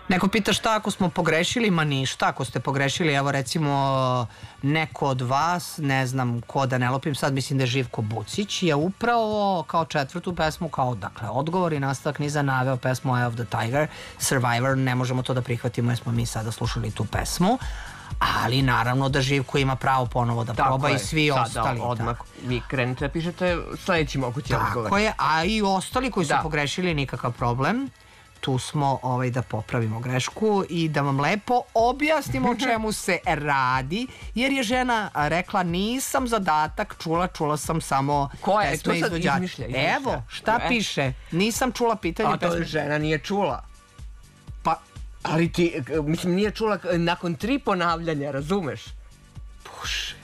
Neko pita šta ako smo pogrešili, ma ništa ako ste pogrešili, evo recimo neko od vas, ne znam ko da ne lopim sad, mislim da je Živko Bucić, je upravo kao četvrtu pesmu, kao dakle odgovor i nastavak niza naveo pesmu Eye of the Tiger, Survivor, ne možemo to da prihvatimo jer smo mi sada slušali tu pesmu, ali naravno da Živko ima pravo ponovo da proba i svi ostali. Odmah vi krenete da pišete sledeći mogući odgovor. Tako je, a i ostali koji su pogrešili nikakav problem. Tu smo da popravimo grešku i da vam lepo objasnimo o čemu se radi, jer je žena rekla nisam zadatak čula sam samo pesme izvođača. Evo, šta piše? Nisam čula pitanje pesme. A to žena nije čula. Pa, ali ti, mislim, nije čula nakon 3 ponavljanja, razumeš? Bože.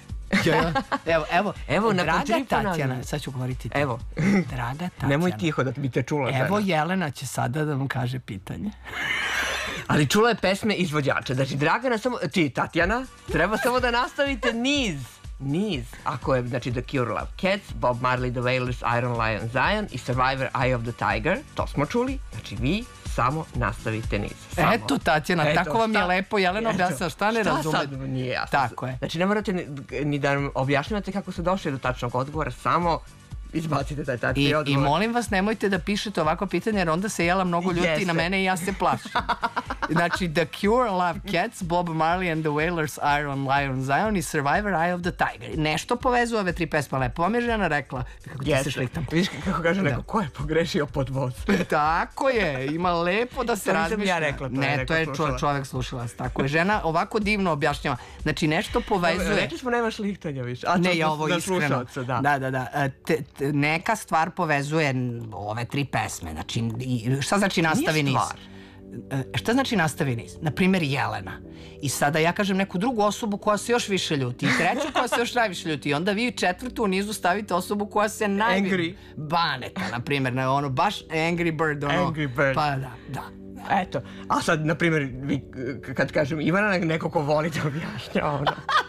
Evo, draga Tatjana, sad ću govoriti ti. Evo, draga Tatjana. Nemoj tiho da bi te čula žena. Evo, Jelena će sada da vam kaže pitanje. Ali čula je pesme izvođača. Znači, Dragana, ti, Tatjana, treba samo da nastavite niz. Ako je, znači, The Cure, Love Cats, Bob Marley, The Wailers, Iron Lion, Zion i Survivor, Eye of the Tiger, to smo čuli. Znači, vi samo nastavite niz. Eto, Tatjana, tako vam je lepo. Jelena objasnila šta ne razume. Šta sad nije jasno? Tako je. Znači, ne morate ni da nam objašnjavate kako ste došli do tačnog odgovora, samo izbacite taj tačni odgovor. I molim vas, nemojte da pišete ovako pitanje, jer onda se Jela mnogo ljuti na mene i ja se plašim. Znači, The Cure, Love Cats, Bob Marley and the Wailers, Iron Lion, Zion i Survivor, Eye of the Tiger. Nešto povezuje ove 3 pesme, lepo vam je žena rekla. Kako ti se šliktam. Vidiš kako kaže neko, ko je pogrešio pod voz? Tako je, ima lepo da se razmišlja. To nisam ja rekla, to je čovek slušalac. Tako je, žena ovako divno objašnjava. Znači, nešto povezuje. Rekli smo nema šlihtanja više. Ne, je ovo iskreno. Da. Neka stvar povezuje ove 3 pesme. Znači, šta znači nastavi niz? Šta znači nastavi niz? Naprimjer, Jelena. I sada ja kažem neku drugu osobu koja se još više ljuti. I treću koja se još najviše ljuti. I onda vi četvrtu u nizu stavite osobu koja se najviše... Angry. Baneta, naprimjer. Ono, baš Angry Bird. Ono, Angry Bird. Pa da. Eto. A sad, naprimjer, vi kad kažem Ivana, neko ko voli da objašnja ono.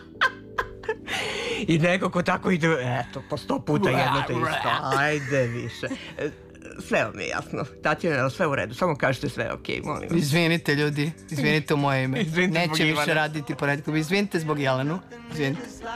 I neko ko tako ide, eto, po 100 puta jedno te isto. Ajde više. Sve vam je jasno. Tatjana, sve u redu. Samo kažete sve okej, molim vas. Izvinite ljudi, izvinite u moje ime. Neće više raditi poredkom. Izvinite zbog Jelenu. Izvinite.